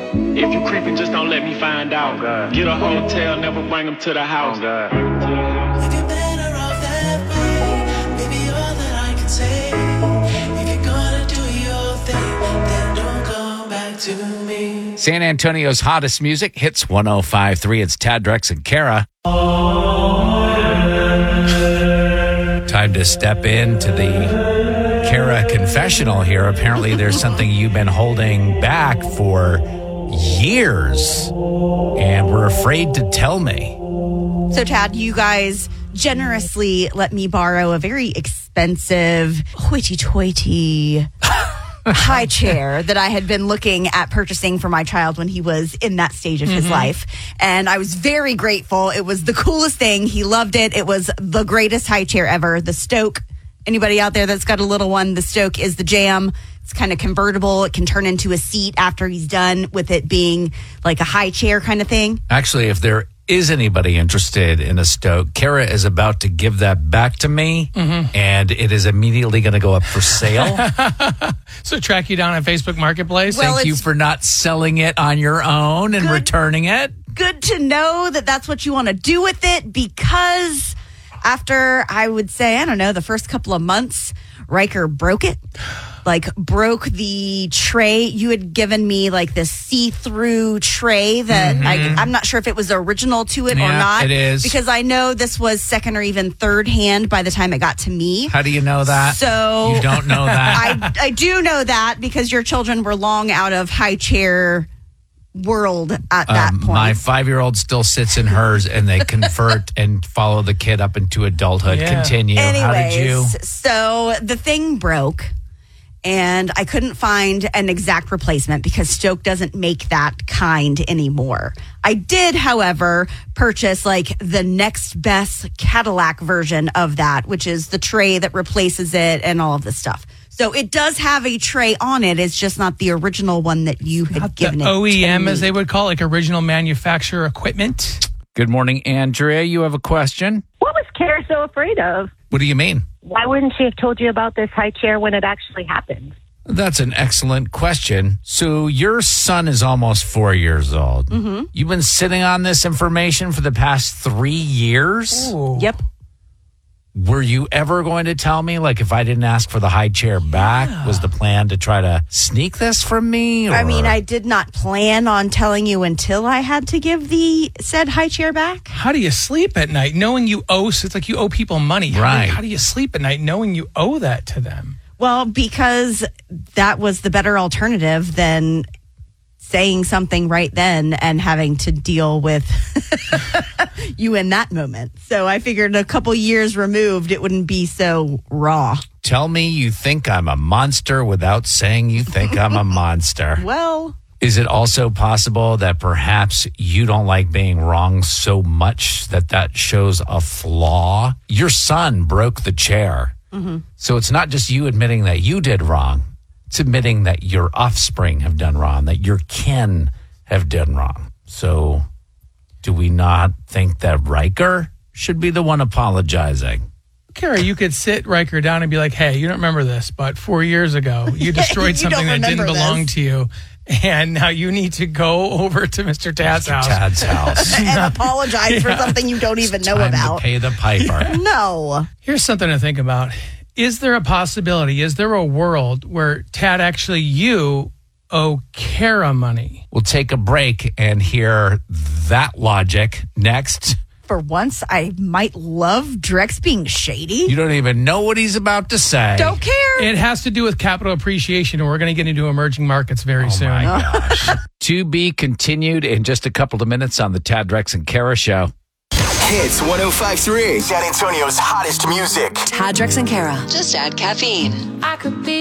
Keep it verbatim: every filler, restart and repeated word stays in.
If you creeping, just don't let me find out. Oh, get a hotel, never bring them to the house. Oh, God. If you're better off that way, baby, all that I can say. If you're gonna do your thing, then don't come back to me. San Antonio's hottest music hits one oh five point three. It's Tad, Drex, and Kara. Time to step into the Kara confessional here. Apparently, there's something you've been holding back for years, and we're afraid to tell me. So, Tad, you guys generously let me borrow a very expensive, hoity-toity high chair that I had been looking at purchasing for my child when he was in that stage of mm-hmm. his life. And I was very grateful. It was the coolest thing. He loved it. It was the greatest high chair ever. The Stoke. Anybody out there that's got a little one, the Stoke is the jam. It's kind of convertible. It can turn into a seat after he's done with it being like a high chair kind of thing. Actually, if there is anybody interested in a Stoke, Kara is about to give that back to me, mm-hmm. and it is immediately going to go up for sale. So track you down on Facebook Marketplace. Well, Thank you for not selling it on your own and good, returning it. Good to know that that's what you want to do with it, because after, I would say, I don't know, the first couple of months, Riker broke it. Like, broke the tray. You had given me, like, this see-through tray that mm-hmm. I, I'm not sure if it was original to it yeah, or not. It is. Because I know this was second or even third hand by the time it got to me. How do you know that? So you don't know that? I, I do know that because your children were long out of high chair world at that um, point. My five-year-old still sits in hers, and they convert and follow the kid up into adulthood. Yeah. Continue. Anyways, How did you? So the thing broke, and I couldn't find an exact replacement because Stoke doesn't make that kind anymore. I did, however, purchase like the next best Cadillac version of that, which is the tray that replaces it and all of this stuff. So it does have a tray on it. It's just not the original one that you had not given the it O E M, to me. as they would call it, like original manufacturer equipment. Good morning, Andrea. You have a question? What was Kara so afraid of? What do you mean? Why wouldn't she have told you about this high chair when it actually happened? That's an excellent question. So your son is almost four years old. Mm-hmm. You've been sitting on this information for the past three years? Ooh. Yep. Were you ever going to tell me, like, if I didn't ask for the high chair back, yeah. was the plan to try to sneak this from me? Or? I mean, I did not plan on telling you until I had to give the said high chair back. How do you sleep at night knowing you owe? So it's like you owe people money. How right. Do, how do you sleep at night knowing you owe that to them? Well, because that was the better alternative than saying something right then and having to deal with you in that moment. So I figured a couple years removed, it wouldn't be so raw. Tell me you think I'm a monster without saying you think I'm a monster. Well, is it also possible that perhaps you don't like being wrong so much that that shows a flaw? Your son broke the chair. Mm-hmm. So it's not just you admitting that you did wrong. It's admitting that your offspring have done wrong, that your kin have done wrong. So do we not think that Riker should be the one apologizing? Kara, you could sit Riker down and be like, hey, you don't remember this, but four years ago, you destroyed you something that didn't belong this. to you. And now you need to go over to Mister Tad's Mister house. Tad's house. and apologize yeah. for something you don't even it's know time about. To pay the piper. No. Here's something to think about. Is there a possibility, is there a world where, Tad, actually you owe Kara money? We'll take a break and hear that logic next. For once, I might love Drex being shady. You don't even know what he's about to say. Don't care. It has to do with capital appreciation, and we're going to get into emerging markets very oh soon. Oh, my gosh. To be continued in just a couple of minutes on the Tad, Drex, and Kara Show. Hits one oh five point three. San Antonio's hottest music. Tad, Drex, and Kara. Just add caffeine. I could be